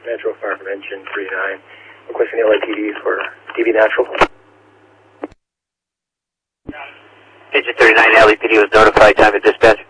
Metro Fire Prevention 39, requesting LAPD for DV Natural. Engine 39, LAPD was notified, time to dispatch.